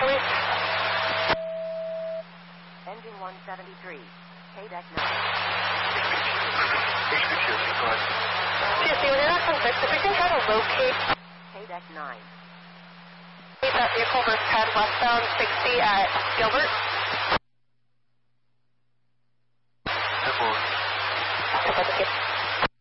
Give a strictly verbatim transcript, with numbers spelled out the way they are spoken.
Police. Engine one seventy-three. K-deck nine. P S C, when you're not six, if you can try to locate K-deck nine. that vehicle versus pad westbound sixty at Gilbert.